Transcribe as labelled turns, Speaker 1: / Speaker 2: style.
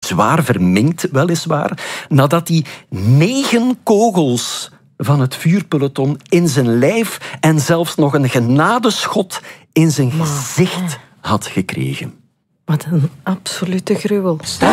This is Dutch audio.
Speaker 1: zwaar verminkt weliswaar, nadat hij 9 kogels van het vuurpeloton in zijn lijf en zelfs nog een genadeschot in zijn gezicht had gekregen.
Speaker 2: Wat een absolute gruwel.